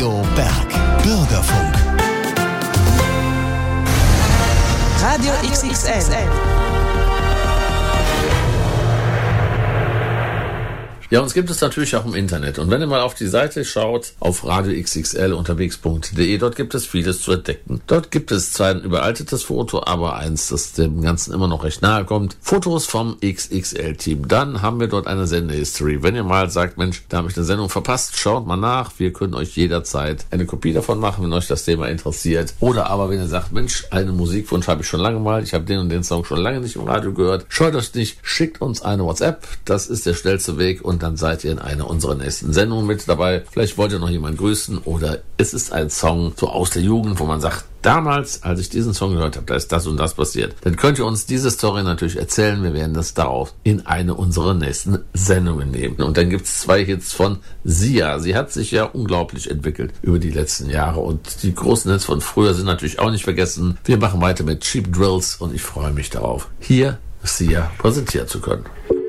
Radio Berg. Bürgerfunk. Radio XXL. Ja, uns gibt es natürlich auch im Internet. Und wenn ihr mal auf die Seite schaut, auf radioxxlunterwegs.de, dort gibt es vieles zu entdecken. Dort gibt es zwar ein überaltetes Foto, aber eins, das dem Ganzen immer noch recht nahe kommt. Fotos vom XXL-Team. Dann haben wir dort eine Sendehistory. Wenn ihr mal sagt, Mensch, da habe ich eine Sendung verpasst, schaut mal nach. Wir können euch jederzeit eine Kopie davon machen, wenn euch das Thema interessiert. Oder aber wenn ihr sagt, Mensch, einen Musikwunsch habe ich schon lange mal. Ich habe den und den Song schon lange nicht im Radio gehört. Scheut euch nicht, schickt uns eine WhatsApp. Das ist der schnellste Weg und dann seid ihr in einer unserer nächsten Sendungen mit dabei. Vielleicht wollt ihr noch jemanden grüßen oder es ist ein Song so aus der Jugend, wo man sagt, damals, als ich diesen Song gehört habe, da ist das und das passiert. Dann könnt ihr uns diese Story natürlich erzählen. Wir werden das darauf in eine unserer nächsten Sendungen nehmen. Und dann gibt es 2 Hits von Sia. Sie hat sich ja unglaublich entwickelt über die letzten Jahre und die großen Hits von früher sind natürlich auch nicht vergessen. Wir machen weiter mit Cheap Drills und ich freue mich darauf, hier Sia präsentieren zu können.